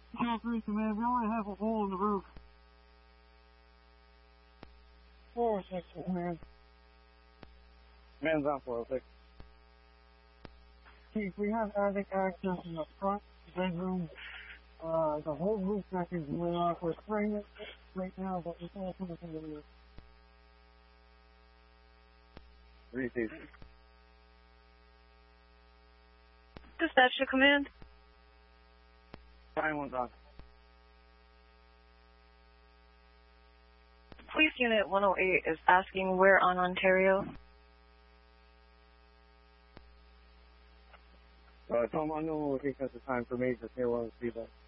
Jack 3 Command, we only have a hole in the roof. 406 Command. Command's on 406. Chief, we have attic access in the front bedroom. The whole roof deck is lit off. We're spraying it right now, but we can't put it in the roof. Receive. Dispatch to command. 9-1's on. Police Unit 108 is asking where on Ontario. Tom, I know we'll take us the time for Major K1 to see that.